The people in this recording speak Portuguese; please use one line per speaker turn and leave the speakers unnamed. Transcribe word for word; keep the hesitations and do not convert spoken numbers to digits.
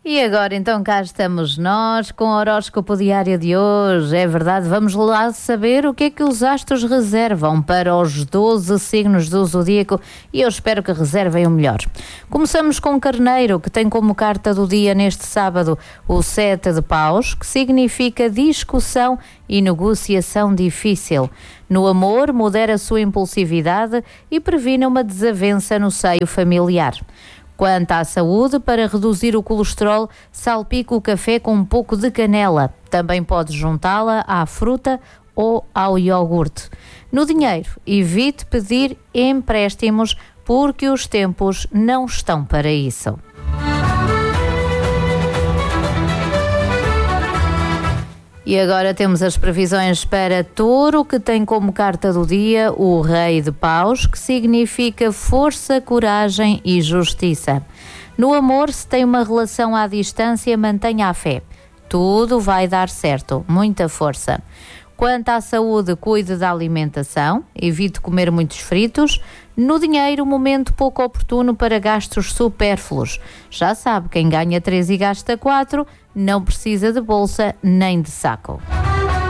E agora então cá estamos nós com o horóscopo diário de hoje. É verdade, vamos lá saber o que é que os astros reservam para os doze signos do zodíaco e eu espero que reservem o melhor. Começamos com Carneiro, que tem como carta do dia neste sábado o sete de paus, que significa discussão e negociação difícil. No amor, modera a sua impulsividade e previne uma desavença no seio familiar. Quanto à saúde, para reduzir o colesterol, salpique o café com um pouco de canela. Também pode juntá-la à fruta ou ao iogurte. No dinheiro, evite pedir empréstimos porque os tempos não estão para isso. E agora temos as previsões para Touro, que tem como carta do dia o Rei de Paus, que significa força, coragem e justiça. No amor, se tem uma relação à distância, mantenha a fé. Tudo vai dar certo, muita força. Quanto à saúde, cuide da alimentação, evite comer muitos fritos. No dinheiro, momento pouco oportuno para gastos supérfluos. Já sabe, quem ganha três e gasta quatro, não precisa de bolsa nem de saco.